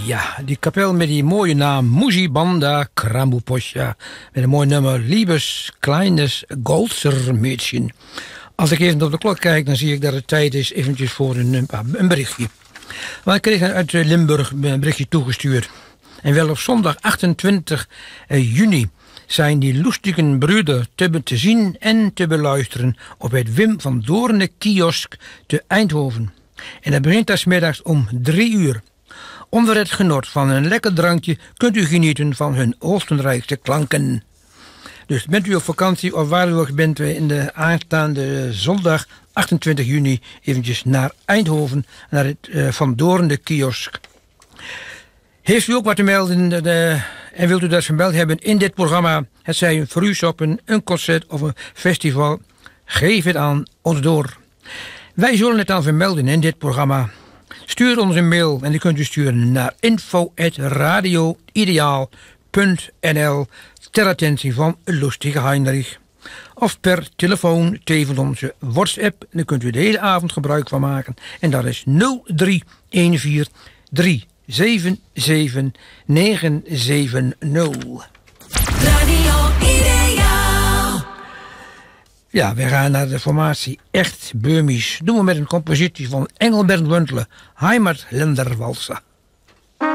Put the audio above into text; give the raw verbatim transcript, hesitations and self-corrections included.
Ja, die kapel met die mooie naam Muzibanda Krambuposja. Met een mooi nummer Liebes Kleines Goldser Mädchen. Als ik even op de klok kijk, dan zie ik dat het tijd is eventjes voor een, een berichtje. Maar ik kreeg uit Limburg een berichtje toegestuurd. En wel op zondag achtentwintig juni zijn die loestigen broeder te, te zien en te beluisteren op het Wim van Doorne kiosk te Eindhoven. En dat begint als middags om drie uur. Onder het genot van een lekker drankje kunt u genieten van hun oostenrijkse klanken. Dus bent u op vakantie of waar u ook bent in de aanstaande zondag achtentwintig juni eventjes naar Eindhoven, naar het uh, Van Doorne kiosk. Heeft u ook wat te melden de, de, en wilt u dat vermeld hebben in dit programma? Het zij een verhuursoppen, een concert of een festival. Geef het aan ons door. Wij zullen het dan vermelden in dit programma. Stuur ons een mail en die kunt u sturen naar info at radio ideaal punt n l ter attentie van Lustige Heinrich. Of per telefoon tevens onze WhatsApp. En daar kunt u de hele avond gebruik van maken. En dat is nul drie een vier drie zeven zeven negen zeven nul. Radio Ideaal. Ja, we gaan naar de formatie Echt Burmies. Doen we met een compositie van Engelbert Luntele, Heimatländerwalser.